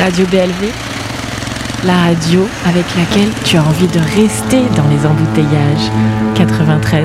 Radio BLV, la radio avec laquelle tu as envie de rester dans les embouteillages. 93.1